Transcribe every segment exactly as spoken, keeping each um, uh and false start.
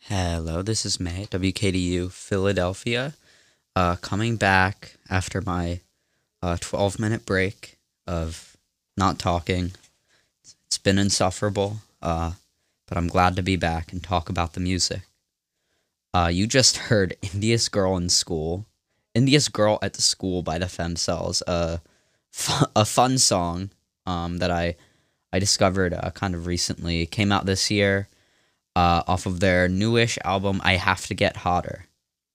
Hello, this is May, W K D U Philadelphia, uh, coming back after my uh, twelve minute break of not talking. It's been insufferable, uh, but I'm glad to be back and talk about the music. Uh, you just heard India's Girl in School, India's Girl at the School by the Femcells, uh, fu- a fun song um, that I, I discovered uh, kind of recently. It came out this year uh, off of their newish album, I Have to Get Hotter.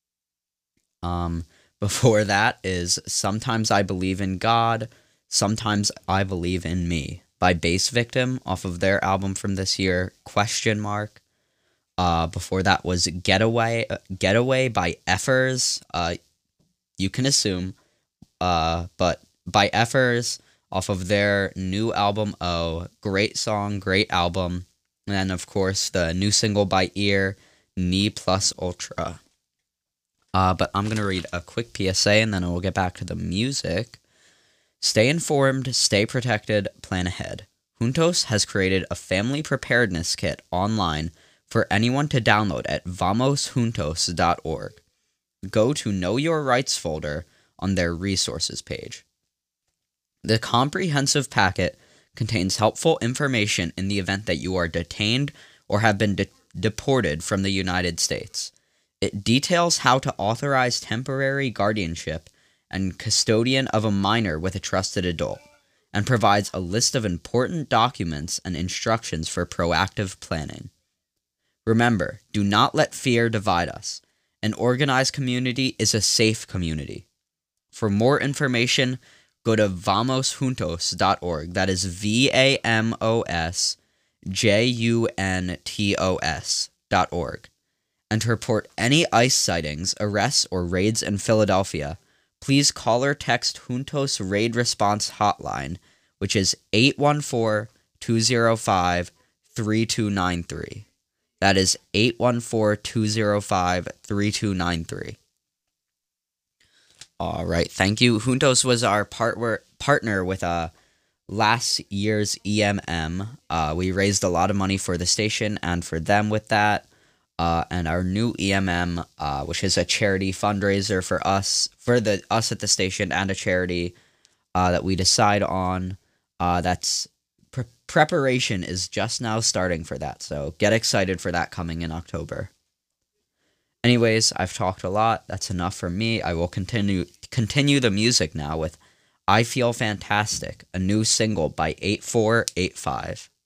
Um, Before that is Sometimes I Believe in God, Sometimes I Believe in Me by Bass Victim off of their album from this year, Question Mark. Uh, before that was Getaway, uh, Getaway by Effers. Uh, you can assume, uh, but by Effers off of their new album, Oh, great song, great album. And then, of course, the new single by Ear, Knee Plus Ultra. Uh, but I'm going to read a quick P S A and then we'll get back to the music. Stay informed, stay protected, plan ahead. Juntos has created a family preparedness kit online for anyone to download at vamos juntos dot org. Go to Know Your Rights folder on their resources page. The comprehensive packet contains helpful information in the event that you are detained or have been de- deported from the United States. It details how to authorize temporary guardianship and custodian of a minor with a trusted adult, and provides a list of important documents and instructions for proactive planning. Remember, do not let fear divide us. An organized community is a safe community. For more information, go to vamos juntos dot org. That is V A M O S J U N T O S dot org. And to report any ICE sightings, arrests, or raids in Philadelphia, please call or text Juntos Raid Response Hotline, which is eight one four, two zero five, three two nine three. That is eight one four, two zero five, three two nine three. All right, thank you. Juntos was our part- partner with uh, last year's E M M. Uh, we raised a lot of money for the station and for them with that. Uh, and our new E M M, uh, which is a charity fundraiser for us, for the us at the station, and a charity uh, that we decide on. Uh, that's pre- preparation is just now starting for that, so get excited for that coming in October. Anyways, I've talked a lot. That's enough for me. I will continue continue the music now with "I Feel Fantastic," a new single by eight four eight five.